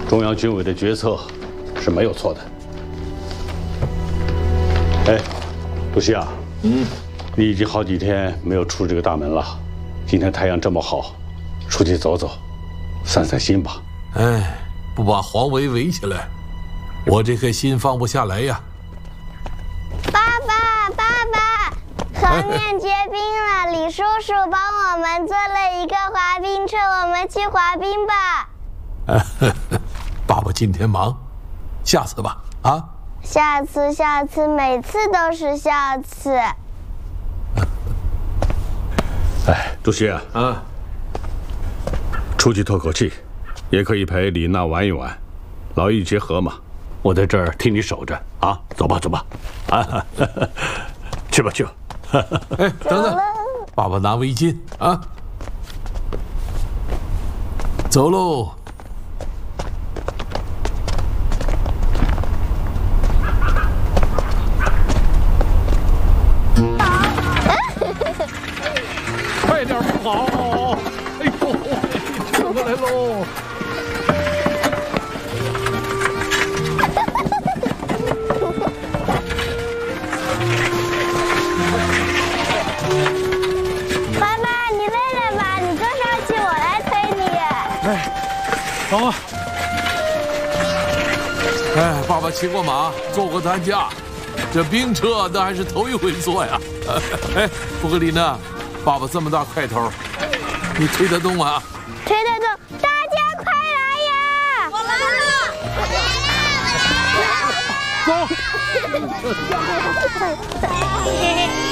中央军委的决策是没有错的。哎，杜西啊，你已经好几天没有出这个大门了，今天太阳这么好，出去走走，散散心吧。 哎，不把黄围围起来，我这颗心放不下来呀。 爸爸，河面结冰了，李叔叔帮我们做了一个滑冰车，我们去滑冰吧。 爸爸今天忙，下次吧。啊， 下次，每次都是下次。 哎，杜西啊，出去透口气，也可以陪李娜玩一玩，劳逸结合嘛。我在这儿替你守着啊，走吧，啊，去吧。 哎，等等，爸爸拿围巾啊，走喽。快点跑！哎呦，救过来喽！ 爸爸，你累了吧？你坐上去，我来推你。 哎，走啊！哎，爸爸骑过马，坐过担架，这冰车那还是头一回坐呀。哎，不过李娜，爸爸这么大块头，你推得动啊？ 推得动，大家快来呀！ 走。